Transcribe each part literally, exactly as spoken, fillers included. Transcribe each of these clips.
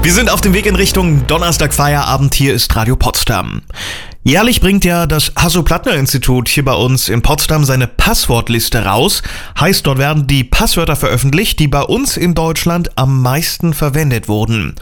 Wir sind auf dem Weg in Richtung Donnerstag-Feierabend. Hier ist Radio Potsdam. Jährlich bringt ja das Hasso-Plattner-Institut hier bei uns in Potsdam seine Passwortliste raus. Heißt, dort werden die Passwörter veröffentlicht, die bei uns in Deutschland am meisten verwendet wurden.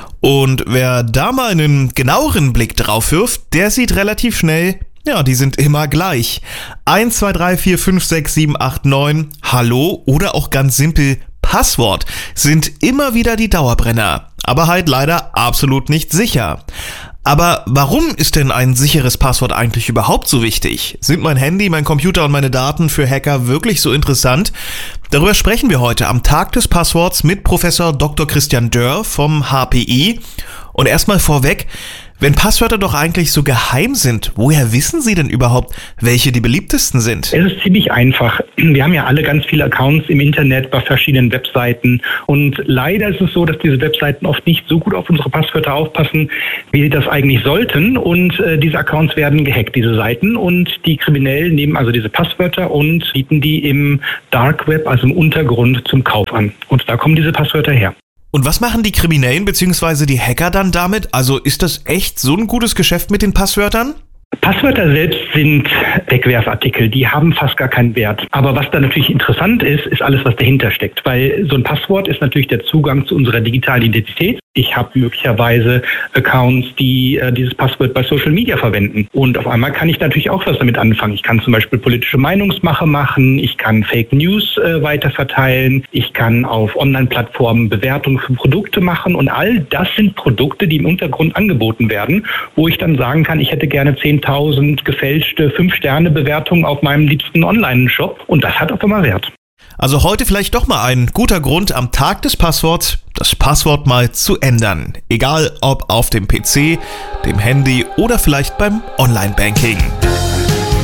Und wer da mal einen genaueren Blick drauf wirft, der sieht relativ schnell, ja, die sind immer gleich. eins, zwei, drei, vier, fünf, sechs, sieben, acht, neun, Hallo oder auch ganz simpel Passwort sind immer wieder die Dauerbrenner. Aber halt leider absolut nicht sicher. Aber warum ist denn ein sicheres Passwort eigentlich überhaupt so wichtig? Sind mein Handy, mein Computer und meine Daten für Hacker wirklich so interessant? Darüber sprechen wir heute am Tag des Passworts mit Professor Doktor Christian Dörr vom H P I. Und erstmal vorweg, wenn Passwörter doch eigentlich so geheim sind, woher wissen Sie denn überhaupt, welche die beliebtesten sind? Es ist ziemlich einfach. Wir haben ja alle ganz viele Accounts im Internet bei verschiedenen Webseiten und leider ist es so, dass diese Webseiten oft nicht so gut auf unsere Passwörter aufpassen, wie sie das eigentlich sollten, und äh, diese Accounts werden gehackt, diese Seiten, und die Kriminellen nehmen also diese Passwörter und bieten die im Dark Web, also im Untergrund, zum Kauf an. Und da kommen diese Passwörter her. Und was machen die Kriminellen bzw. die Hacker dann damit? Also ist das echt so ein gutes Geschäft mit den Passwörtern? Passwörter selbst sind Wegwerfartikel, die haben fast gar keinen Wert. Aber was da natürlich interessant ist, ist alles, was dahinter steckt. Weil so ein Passwort ist natürlich der Zugang zu unserer digitalen Identität. Ich habe möglicherweise Accounts, die äh, dieses Passwort bei Social Media verwenden. Und auf einmal kann ich natürlich auch was damit anfangen. Ich kann zum Beispiel politische Meinungsmache machen, ich kann Fake News äh, weiterverteilen, ich kann auf Online-Plattformen Bewertungen für Produkte machen. Und all das sind Produkte, die im Untergrund angeboten werden, wo ich dann sagen kann, ich hätte gerne zehntausend gefälschte fünf Sterne Bewertungen auf meinem liebsten Online-Shop. Und das hat auf einmal Wert. Also heute vielleicht doch mal ein guter Grund, am Tag des Passworts das Passwort mal zu ändern. Egal ob auf dem P C, dem Handy oder vielleicht beim Online-Banking.